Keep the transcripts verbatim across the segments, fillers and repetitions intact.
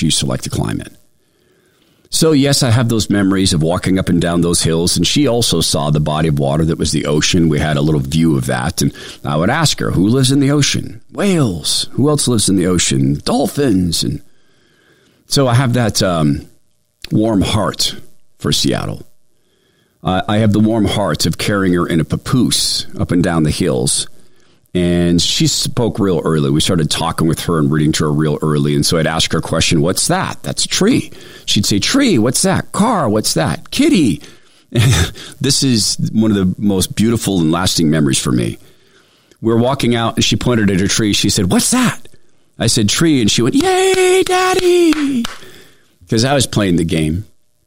used to like to climb in. So, yes, I have those memories of walking up and down those hills, and she also saw the body of water that was the ocean. We had a little view of that, and I would ask her, who lives in the ocean? Whales. Who else lives in the ocean? Dolphins. And so I have that um, warm heart for Seattle. Uh, I have the warm heart of carrying her in a papoose up and down the hills. And she spoke real early. We started talking with her and reading to her real early. And so I'd ask her a question, what's that? That's a tree. She'd say, tree, what's that? Car, what's that? Kitty. This is one of the most beautiful and lasting memories for me. We were walking out and she pointed at a tree. She said, what's that? I said, tree. And she went, yay, Daddy. Because I was playing the game.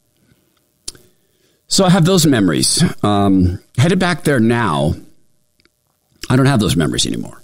So I have those memories. Um, headed back there now. I don't have those memories anymore.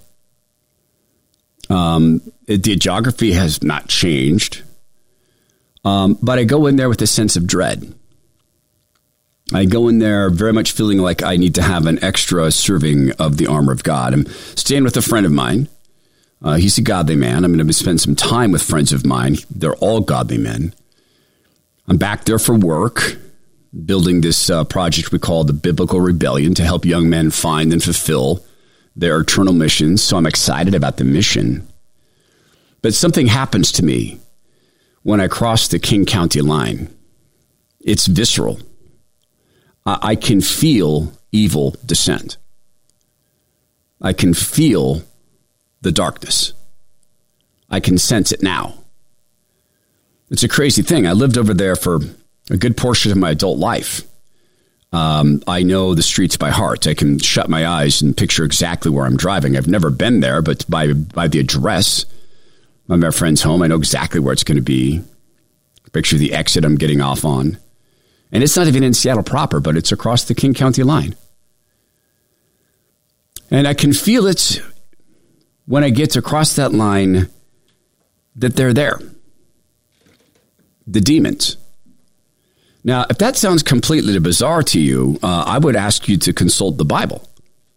Um, it, the geography has not changed. Um, but I go in there with a sense of dread. I go in there very much feeling like I need to have an extra serving of the armor of God. I'm staying with a friend of mine. Uh, he's a godly man. I'm going to spend some time with friends of mine. They're all godly men. I'm back there for work, building this uh, project we call the Biblical Rebellion to help young men find and fulfill their eternal missions. So I'm excited about the mission. But something happens to me when I cross the King County line. It's visceral. I, I can feel evil descend. I can feel the darkness. I can sense it now. It's a crazy thing. I lived over there for a good portion of my adult life. Um, I know the streets by heart. I can shut my eyes and picture exactly where I'm driving. I've never been there, but by by the address of my friend's home, I know exactly where it's going to be. Picture the exit I'm getting off on. And it's not even in Seattle proper, but it's across the King County line. And I can feel it when I get to cross that line that they're there. The demons. Now, if that sounds completely bizarre to you, uh, I would ask you to consult the Bible.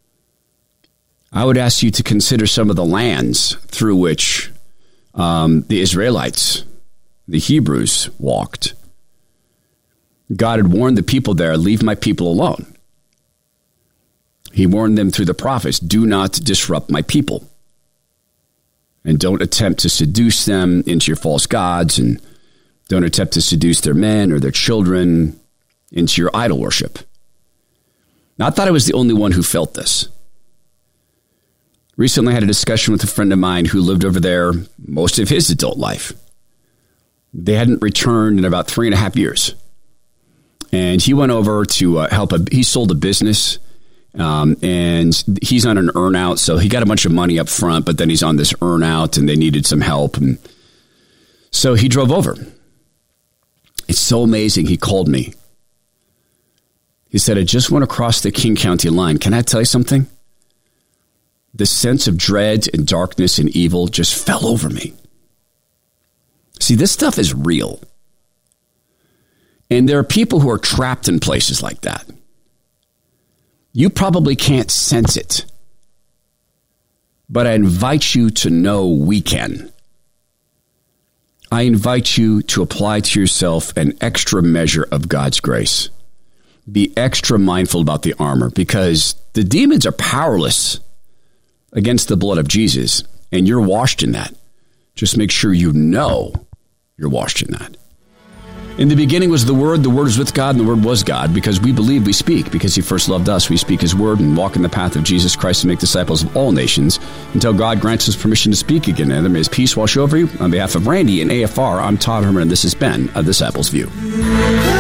I would ask you to consider some of the lands through which um, the Israelites, the Hebrews, walked. God had warned the people there, leave my people alone. He warned them through the prophets, do not disrupt my people. And don't attempt to seduce them into your false gods, and don't attempt to seduce their men or their children into your idol worship. Now, I thought I was the only one who felt this. Recently, I had a discussion with a friend of mine who lived over there most of his adult life. They hadn't returned in about three and a half years. And he went over to uh, help. A, he sold a business, um, and he's on an earn out. So he got a bunch of money up front, but then he's on this earn out, and they needed some help. And so he drove over. It's so amazing. He called me. He said, I just went across the King County line. Can I tell you something? The sense of dread and darkness and evil just fell over me. See, this stuff is real. And there are people who are trapped in places like that. You probably can't sense it. But I invite you to know we can. I invite you to apply to yourself an extra measure of God's grace. Be extra mindful about the armor, because the demons are powerless against the blood of Jesus, and you're washed in that. Just make sure you know you're washed in that. In the beginning was the Word, the Word was with God, and the Word was God. Because we believe, we speak. Because He first loved us, we speak His Word and walk in the path of Jesus Christ and make disciples of all nations until God grants us permission to speak again. And may His peace wash over you. On behalf of Randy and A F R, I'm Todd Herman, and this has been A Disciple's View.